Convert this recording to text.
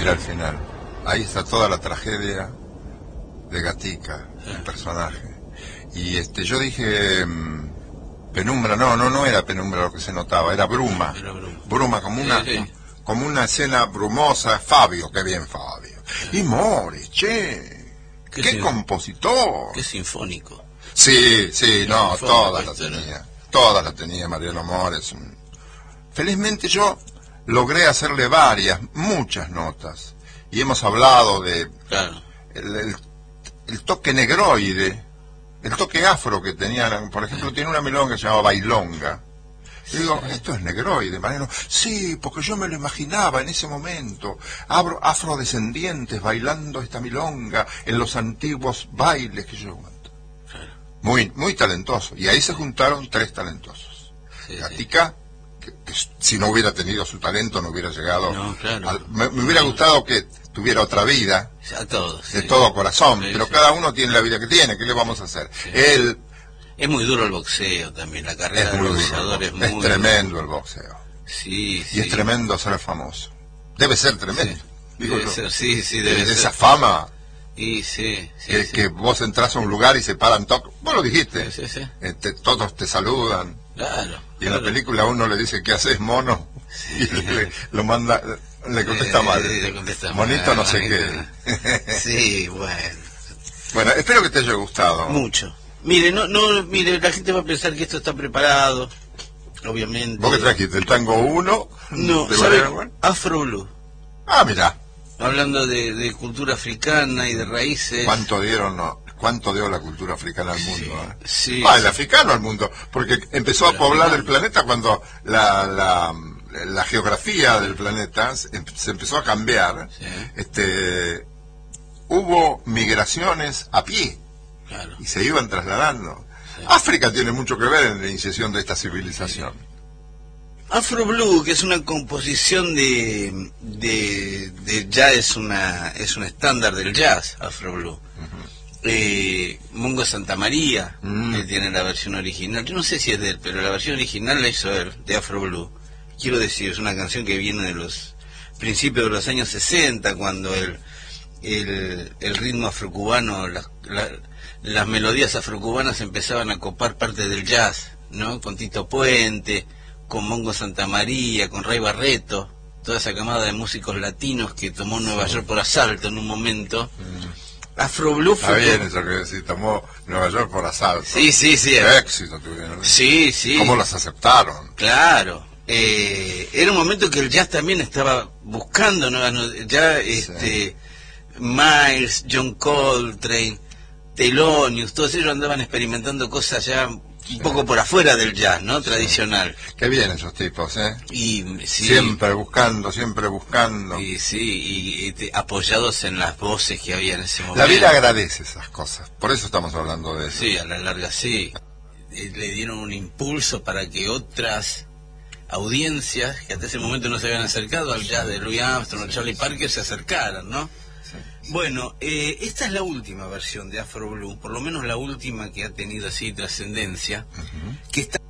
Mira el final. Ahí está toda la tragedia de Gatica, el personaje. Y yo dije penumbra, no era penumbra lo que se notaba, era bruma. Bruma, como una escena brumosa. Fabio, qué bien Fabio. Y Mori, che, qué compositor. Qué sinfónico. Sí, no, todas las tenía Mariano Mores. Felizmente yo logré hacerle muchas notas, y hemos hablado de el toque negroide, el toque afro que tenían. Por ejemplo, tiene una milonga que se llama Bailonga. Y digo, esto es negroide, Mariano. Sí, porque yo me lo imaginaba en ese momento, afrodescendientes bailando esta milonga en los antiguos bailes que yo cuento. Muy talentoso. Y ahí se juntaron tres talentosos. Gatica, que si no hubiera tenido su talento no hubiera llegado. No, claro. Me hubiera gustado que tuviera otra vida, a todos, de todo corazón, pero cada uno tiene la vida que tiene. ¿Qué le vamos a hacer? Él... Es muy duro el boxeo también, la carrera del boxeador es muy... Es tremendo el boxeo. Sí. Y es tremendo ser famoso. Debe ser tremendo. Debe ser. Esa fama... Y que vos entras a un lugar y se paran todos. Vos lo dijiste. Sí. Todos te saludan. Claro. Y en la película uno le dice, ¿qué haces, mono? Y lo manda, le contesta mal. Monito no sé qué. Sí, bueno. Bueno, espero que te haya gustado. Mucho. Mire, mire, la gente va a pensar que esto está preparado, obviamente. ¿Vos qué trajiste? ¿El tango 1? No, ¿sabe? Afro Blue. Ah, mirá. Hablando de cultura africana y de raíces. ¿Cuánto dio la cultura africana al mundo? Sí. El africano al mundo, porque empezó a poblar el planeta cuando la geografía del planeta se empezó a cambiar. Hubo migraciones a pie. Claro. Y se iban trasladando. África tiene mucho que ver en la iniciación de esta civilización. Afro Blue, que es una composición de ya es un estándar del jazz, Afro Blue. Mongo Santamaría tiene la versión original. Yo no sé si es de él, pero la versión original la hizo él, de Afro Blue. Quiero decir, es una canción que viene de los principios de los años 60, cuando el ritmo afrocubano, las melodías afrocubanas empezaban a copar parte del jazz, ¿no? Con Tito Puente, con Mongo Santamaría, con Ray Barreto, toda esa camada de músicos latinos que tomó Nueva York por asalto en un momento. Afro Blue fue... Está bien eso que decís, tomó Nueva York por asalto. Sí. Qué éxito tuvieron. Sí. ¿Cómo las aceptaron? Claro. Era un momento que el jazz también estaba buscando Miles, John Coltrane, Thelonious, todos ellos andaban experimentando cosas ya un poco por afuera del jazz, ¿no? Tradicional. Qué bien esos tipos, Y siempre buscando. Y apoyados en las voces que había en ese momento. La vida agradece esas cosas, por eso estamos hablando de eso. Sí, a la larga sí. Le dieron un impulso para que otras audiencias que hasta ese momento no se habían acercado al jazz de Louis Armstrong o Charlie Parker se acercaran, ¿no? Bueno, esta es la última versión de Afro Blue, por lo menos la última que ha tenido así trascendencia, que está